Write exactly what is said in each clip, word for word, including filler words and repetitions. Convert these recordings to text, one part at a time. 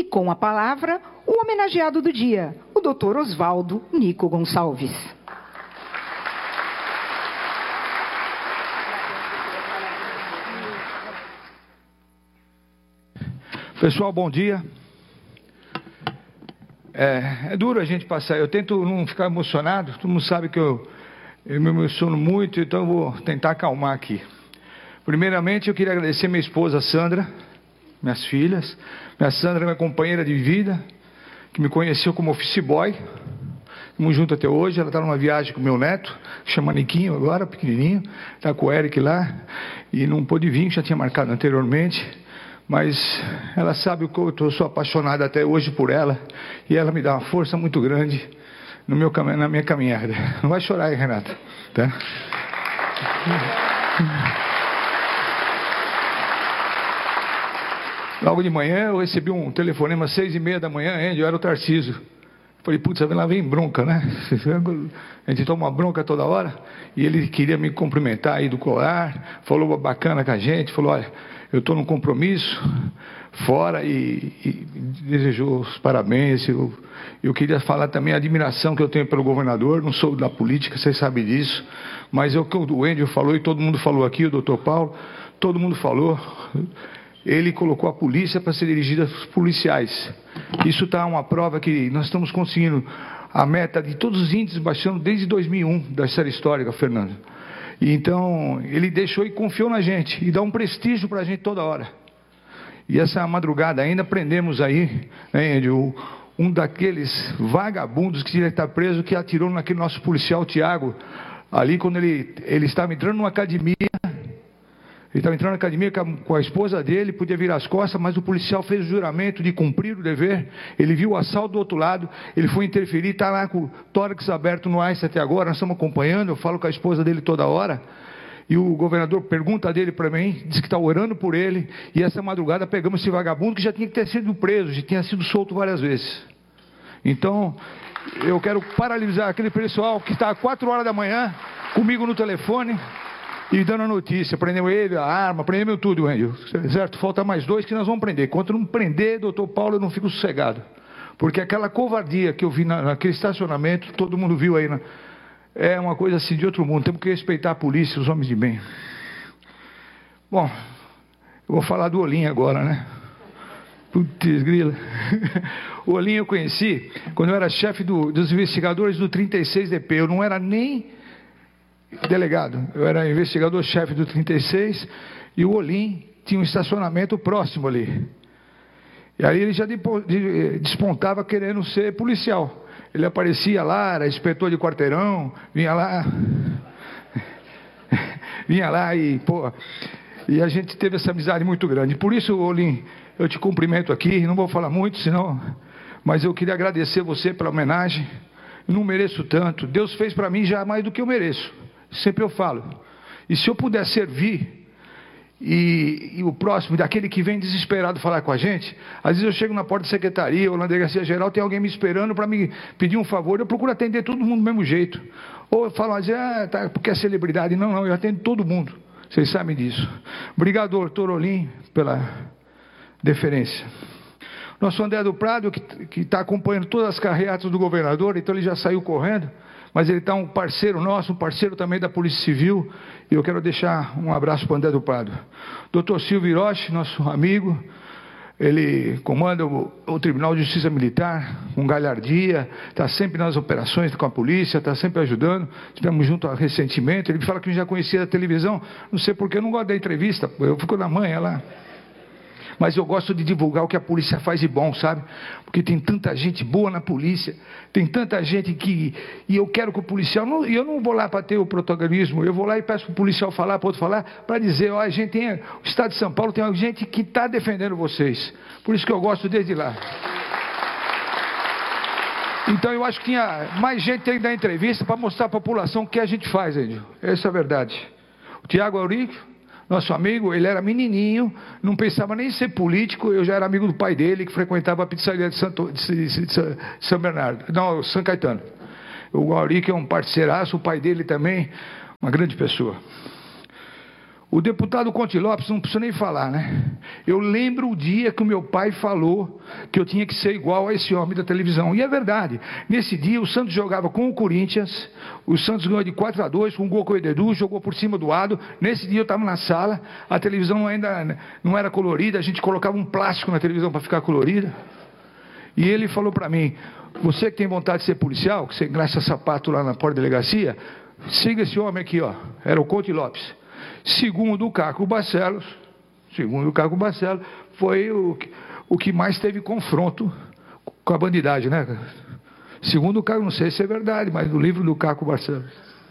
com a palavra, o homenageado do dia, o doutor Oswaldo Nico Gonçalves. Pessoal, bom dia. É, é duro a gente passar, eu tento não ficar emocionado, todo mundo sabe que eu, eu me emociono muito, então eu vou tentar acalmar aqui. Primeiramente, eu queria agradecer minha esposa Sandra, minhas filhas, minha Sandra é minha companheira de vida, que me conheceu como office boy, estamos juntos até hoje, ela está numa viagem com meu neto, chama Niquinho agora, pequenininho, está com o Eric lá, e não pôde vir, já tinha marcado anteriormente, mas ela sabe o que eu, eu sou apaixonado até hoje por ela, e ela me dá uma força muito grande no meu, na minha caminhada. Não vai chorar aí, Renata, tá? Logo de manhã eu recebi um telefonema às seis e meia da manhã, Andy, eu era o Tarcísio. Falei, putz, lá vem bronca, né? A gente toma uma bronca toda hora, e ele queria me cumprimentar aí do colar, falou bacana com a gente, falou, olha, eu estou num compromisso fora e, e desejou os parabéns. Eu, eu queria falar também a admiração que eu tenho pelo governador, não sou da política, vocês sabem disso, mas é o que o Andrew falou e todo mundo falou aqui, o doutor Paulo, todo mundo falou, ele colocou a polícia para ser dirigida aos policiais. Isso está uma prova que nós estamos conseguindo a meta de todos os índices baixando desde dois mil e um, da série histórica, Fernando. E então, ele deixou e confiou na gente, e dá um prestígio para a gente toda hora. E essa madrugada ainda prendemos aí, né, Andrew, um daqueles vagabundos que tinha que estar preso, que atirou naquele nosso policial Tiago, ali quando ele, ele estava entrando numa academia, ele estava entrando na academia com a, com a esposa dele, podia virar as costas, mas o policial fez o juramento de cumprir o dever, ele viu o assalto do outro lado, ele foi interferir, está lá com o tórax aberto no ICE até agora, nós estamos acompanhando, eu falo com a esposa dele toda hora, e o governador pergunta dele para mim, diz que está orando por ele, e essa madrugada pegamos esse vagabundo que já tinha que ter sido preso, já tinha sido solto várias vezes. Então, eu quero paralisar aquele pessoal que está às quatro horas da manhã, comigo no telefone, e dando a notícia, prendeu ele, a arma, prendeu tudo, Andrew, certo? Falta mais dois que nós vamos prender. Enquanto não prender, doutor Paulo, eu não fico sossegado. Porque aquela covardia que eu vi na, naquele estacionamento, todo mundo viu aí, na, é uma coisa assim de outro mundo. Temos que respeitar a polícia, os homens de bem. Bom, eu vou falar do Olinho agora, né? Putz, grila. O Olinho eu conheci quando eu era chefe do, dos investigadores do trinta e seis D P. Eu não era nem delegado, eu era investigador-chefe do trinta e seis, e o Olim tinha um estacionamento próximo ali. E aí ele já despontava querendo ser policial. Ele aparecia lá, era inspetor de quarteirão, vinha lá, vinha lá e, pô, e a gente teve essa amizade muito grande. Por isso, Olim, eu te cumprimento aqui, não vou falar muito, senão, mas eu queria agradecer você pela homenagem. Eu não mereço tanto, Deus fez para mim já mais do que eu mereço. Sempre eu falo, e se eu puder servir, e, e o próximo, daquele que vem desesperado falar com a gente, às vezes eu chego na porta da secretaria, ou na delegacia geral, tem alguém me esperando para me pedir um favor, eu procuro atender todo mundo do mesmo jeito, ou eu falo, mas é, tá, porque é celebridade, não, não, eu atendo todo mundo, vocês sabem disso. Obrigado, doutor Olim, pela deferência. Nosso André do Prado, que está acompanhando todas as carreatas do governador, então ele já saiu correndo, mas ele está um parceiro nosso, um parceiro também da Polícia Civil, e eu quero deixar um abraço para o André do Prado. doutor Silvio Hiroshi, nosso amigo, ele comanda o, o Tribunal de Justiça Militar, com galhardia, está sempre nas operações com a polícia, está sempre ajudando, estivemos juntos recentemente, ele fala que já conhecia a televisão, não sei porque eu não gosto da entrevista, eu fico na manhã lá. Mas eu gosto de divulgar o que a polícia faz de bom, sabe? Porque tem tanta gente boa na polícia, tem tanta gente que... E eu quero que o policial... Não, e eu não vou lá para ter o protagonismo, eu vou lá e peço para o policial falar, para outro falar, para dizer, ó, a gente tem... O Estado de São Paulo tem gente que está defendendo vocês. Por isso que eu gosto desde lá. Então eu acho que tinha mais gente tem que dar entrevista para mostrar à população o que a gente faz, Índio. Essa é a verdade. O Tiago Aurico, nosso amigo, ele era menininho, não pensava nem em ser político, eu já era amigo do pai dele, que frequentava a pizzaria de, Santo, de, de, de São Bernardo, não, São Caetano. O Aurico é um parceiraço, o pai dele também, uma grande pessoa. O deputado Conte Lopes, não preciso nem falar, né? Eu lembro o dia que o meu pai falou que eu tinha que ser igual a esse homem da televisão. E é verdade. Nesse dia, o Santos jogava com o Corinthians. O Santos ganhou de quatro a dois, com um gol com o Ededu, jogou por cima do Ado. Nesse dia, eu estava na sala. A televisão ainda não era colorida. A gente colocava um plástico na televisão para ficar colorida. E ele falou para mim, você que tem vontade de ser policial, que você engraxa sapato lá na porta da delegacia, siga esse homem aqui, ó. Era o Conte Lopes. Segundo o Caco Barcelos, segundo o Caco Barcelos, foi o que, o que mais teve confronto com a bandidagem, né? Segundo o Caco, não sei se é verdade, mas no livro do Caco Barcelos.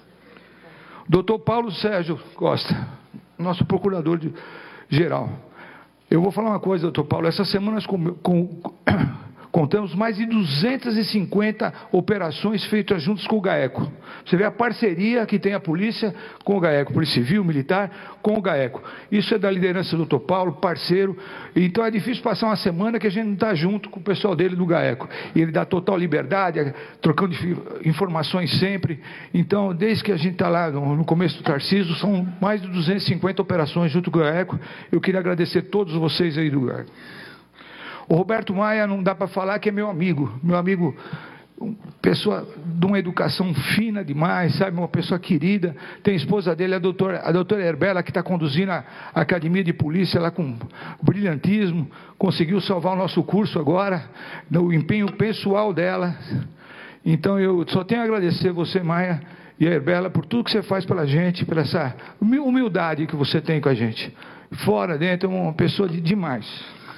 doutor Paulo Sérgio Costa, nosso procurador de, geral. Eu vou falar uma coisa, doutor Paulo, essa semana nós com, com, contamos mais de duzentas e cinquenta operações feitas juntos com o GAECO. Você vê a parceria que tem a polícia com o GAECO, Polícia Civil, Militar, com o GAECO. Isso é da liderança do doutor Paulo, parceiro. Então é difícil passar uma semana que a gente não está junto com o pessoal dele do GAECO. E ele dá total liberdade, trocando informações sempre. Então, desde que a gente está lá no, no começo do Tarcísio, são mais de duzentas e cinquenta operações junto com o GAECO. Eu queria agradecer a todos vocês aí do GAECO. O Roberto Maia não dá para falar que é meu amigo, meu amigo, pessoa de uma educação fina demais, sabe, uma pessoa querida. Tem a esposa dele, a doutora, a doutora Herbela, que está conduzindo a, a Academia de Polícia lá com brilhantismo, conseguiu salvar o nosso curso agora, no empenho pessoal dela. Então eu só tenho a agradecer você, Maia, e a Herbela, por tudo que você faz pela gente, por essa humildade que você tem com a gente. Fora, dentro, é uma pessoa de demais.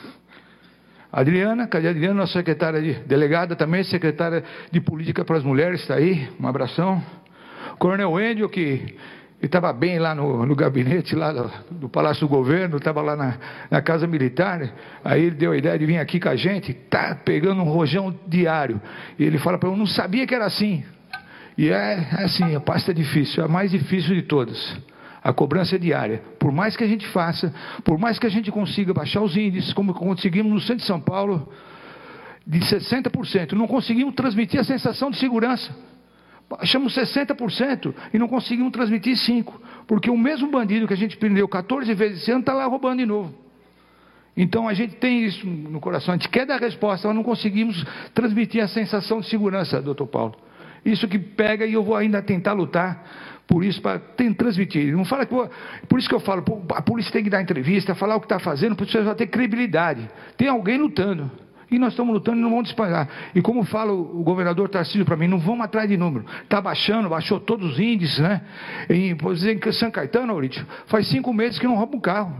Adriana, cadê a Adriana, nossa secretária de delegada, também secretária de Política para as Mulheres, está aí, um abração. Coronel Wendel, que estava bem lá no, no gabinete, lá do, do Palácio do Governo, estava lá na, na Casa Militar, aí ele deu a ideia de vir aqui com a gente, tá pegando um rojão diário, e ele fala para eu, não sabia que era assim. E é, é assim, a pasta é difícil, é a mais difícil de todas. A cobrança é diária. Por mais que a gente faça, por mais que a gente consiga baixar os índices, como conseguimos no centro de São Paulo, de sessenta por cento, não conseguimos transmitir a sensação de segurança. Baixamos sessenta por cento e não conseguimos transmitir cinco por cento, porque o mesmo bandido que a gente prendeu quatorze vezes esse ano está lá roubando de novo. Então a gente tem isso no coração, a gente quer dar resposta, mas não conseguimos transmitir a sensação de segurança, doutor Paulo. Isso que pega e eu vou ainda tentar lutar por isso, para transmitir. Não fala que, por isso que eu falo, a polícia tem que dar entrevista, falar o que está fazendo, porque você vai ter credibilidade. Tem alguém lutando. E nós estamos lutando e não vamos disparar. E como fala o governador Tarcísio para mim, não vamos atrás de número. Está baixando, baixou todos os índices, né? Em, por exemplo, em São Caetano, Maurício, faz cinco meses que não rouba um carro.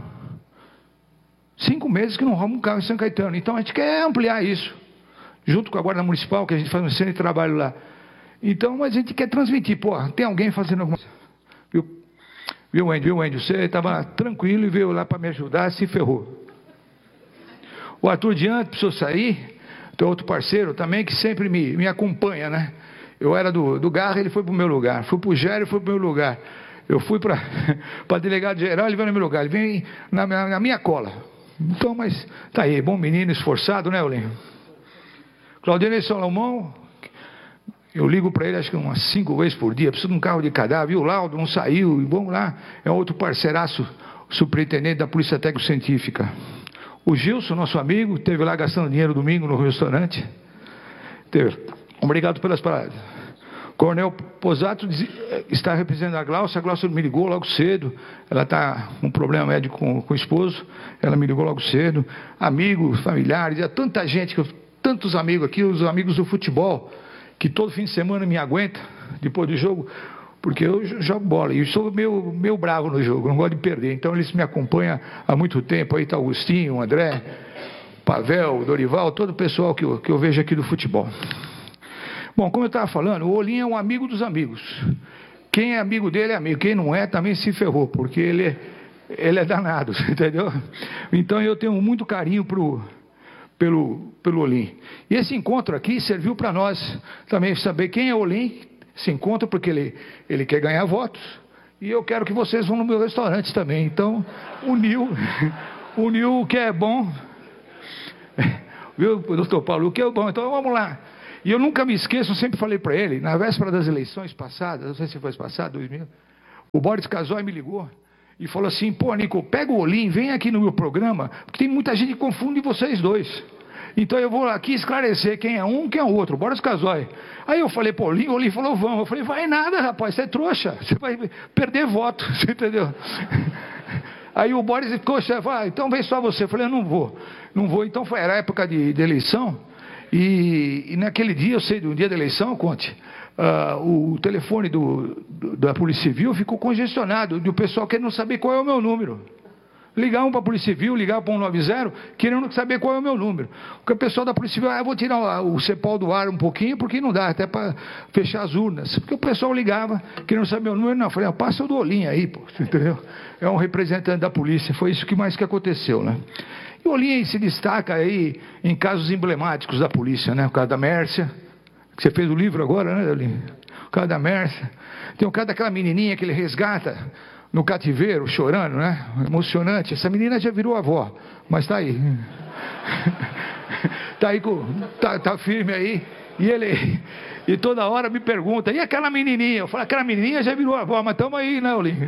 Cinco meses que não rouba um carro em São Caetano. Então a gente quer ampliar isso. Junto com a Guarda Municipal, que a gente faz um excelente trabalho lá. Então, a gente quer transmitir, pô, tem alguém fazendo alguma coisa. Viu, viu, Wendy, viu, Wendy, você estava tranquilo e veio lá para me ajudar, se ferrou. O Arthur Diante precisou sair, tem outro parceiro também que sempre me, me acompanha, né? Eu era do, do Garra, ele foi para o meu lugar. Fui para o Gério, foi para o meu lugar. Eu fui para a delegado geral, ele veio no meu lugar. Ele vem na, na, na minha cola. Então, mas tá aí, bom menino, esforçado, né, Olinho? Claudinei Salomão, eu ligo para ele acho que umas cinco vezes por dia, preciso de um carro de cadáver, viu, o laudo não saiu, e vamos lá, é outro parceiraço, superintendente da Polícia Técnico-Científica. O Gilson, nosso amigo, esteve lá gastando dinheiro domingo no restaurante. Teve. Obrigado pelas palavras. Coronel Posato está representando a Glaucia, a Glaucia me ligou logo cedo, ela está com um problema médico com, com o esposo, ela me ligou logo cedo, amigos, familiares, há tanta gente, tantos amigos aqui, os amigos do futebol, que todo fim de semana me aguenta, depois do jogo, porque eu jogo bola, e sou meio, meio bravo no jogo, não gosto de perder, então eles me acompanham há muito tempo, aí está o Agostinho, o André, Pavel, o Dorival, todo o pessoal que eu, que eu vejo aqui do futebol. Bom, como eu estava falando, o Olinho é um amigo dos amigos. Quem é amigo dele é amigo, quem não é também se ferrou, porque ele é, ele é danado, entendeu? Então eu tenho muito carinho pro, pelo, pelo Olinho. E esse encontro aqui serviu para nós também saber quem é o Olinho, esse encontro, porque ele, ele quer ganhar votos, e eu quero que vocês vão no meu restaurante também. Então, uniu, uniu o que é bom, viu, doutor Paulo, o que é bom, então vamos lá. E eu nunca me esqueço, eu sempre falei para ele, na véspera das eleições passadas, não sei se foi passado, dois mil, o Boris Casoy me ligou, e falou assim, pô, Nico, pega o Olim, vem aqui no meu programa, porque tem muita gente que confunde vocês dois. Então eu vou aqui esclarecer quem é um, quem é o outro, bora os casóis. Aí eu falei, pô, Olim, o Olim falou, vamos. Eu falei, vai nada, rapaz, você é trouxa, você vai perder voto, você entendeu? Aí o Boris ficou, chefe, ah, então vem só você. Eu falei, eu não vou, não vou. Então foi, era época de, de eleição, e, e naquele dia, eu sei, do dia da eleição, Conte, Uh, o telefone do, do, da Polícia Civil ficou congestionado, e o pessoal querendo saber qual é o meu número. Ligavam para a Polícia Civil, ligavam para um nove zero, querendo saber qual é o meu número. Porque o pessoal da Polícia Civil, ah, eu vou tirar o, o CEPOL do ar um pouquinho, porque não dá, até para fechar as urnas. Porque o pessoal ligava, querendo saber o meu número, não, eu falei, ah, passa o do Olim aí, pô, entendeu? É um representante da polícia, foi isso que mais que aconteceu, né? E o Olim se destaca aí em casos emblemáticos da polícia, né? O caso da Mércia, que você fez o livro agora, né, Olim? O caso da Mércia. Tem o caso daquela menininha que ele resgata no cativeiro, chorando, né? Emocionante. Essa menina já virou avó, mas está aí. Está aí, tá, tá firme aí. E ele, e toda hora me pergunta, e aquela menininha? Eu falo, aquela menininha já virou avó, mas estamos aí, né, Olim?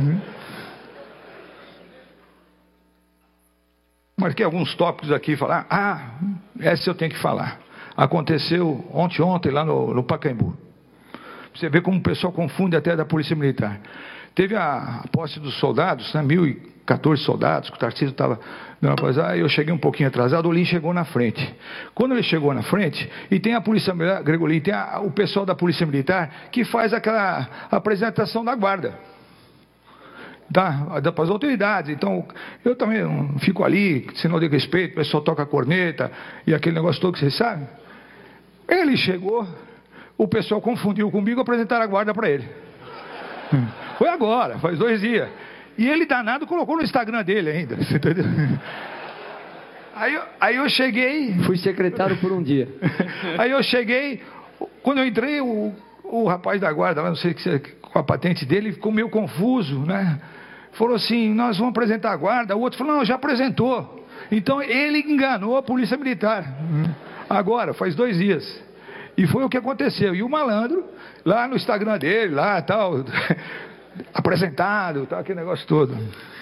Marquei alguns tópicos aqui, falar, ah, essa eu tenho que falar. Aconteceu ontem, ontem lá no, no Pacaembu. Você vê como o pessoal confunde até da Polícia Militar. Teve a, a posse dos soldados, né, mil e quatorze soldados, que o Tarcísio estava dando uma coisa, aí eu cheguei um pouquinho atrasado, o Olim chegou na frente. Quando ele chegou na frente, e tem a Polícia Militar, Gregolin, tem a, o pessoal da Polícia Militar que faz aquela apresentação da guarda. Dá, dá para as autoridades. Então, eu também não fico ali, sinal de respeito, o pessoal toca a corneta e aquele negócio todo que vocês sabem. Ele chegou, o pessoal confundiu comigo, apresentaram a guarda para ele. Foi agora, faz dois dias. E ele danado colocou no Instagram dele ainda. Você entendeu? Aí, eu, aí eu cheguei. Fui secretário por um dia. Aí eu cheguei, quando eu entrei, o, o rapaz da guarda, lá, não sei com a patente dele, ficou meio confuso, né? Falou assim, nós vamos apresentar a guarda. O outro falou, não, já apresentou. Então ele enganou a Polícia Militar. Agora, faz dois dias. E foi o que aconteceu. E o malandro, lá no Instagram dele, lá tal, apresentado, tal, aquele negócio todo.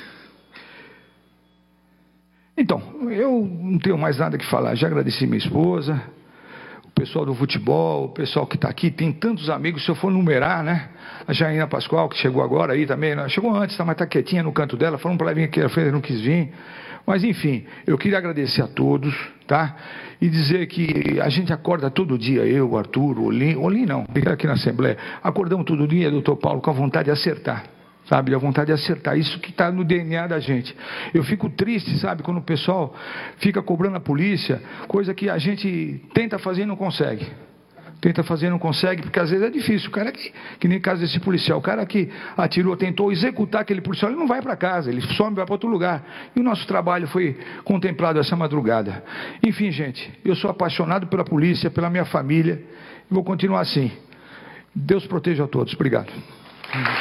Então, eu não tenho mais nada que falar. Já agradeci minha esposa, o pessoal do futebol, o pessoal que está aqui, tem tantos amigos, se eu for numerar, né? A Jaina Pascoal, que chegou agora aí também, né? Chegou antes, tá, mas está quietinha no canto dela, falando para ela vir aqui, ela não quis vir. Mas enfim, eu queria agradecer a todos, tá? E dizer que a gente acorda todo dia, eu, o Arthur, o Olim, Olim não, aqui na Assembleia, acordamos todo dia, doutor Paulo, com a vontade de acertar, sabe? A vontade de acertar, isso que está no D N A da gente. Eu fico triste, sabe, quando o pessoal fica cobrando a polícia, coisa que a gente tenta fazer e não consegue. Tenta fazer e não consegue, porque às vezes é difícil. O cara que, que nem caso desse policial, o cara que atirou, tentou executar aquele policial, ele não vai para casa, ele some, vai para outro lugar. E o nosso trabalho foi contemplado essa madrugada. Enfim, gente, eu sou apaixonado pela polícia, pela minha família, e vou continuar assim. Deus proteja a todos. Obrigado.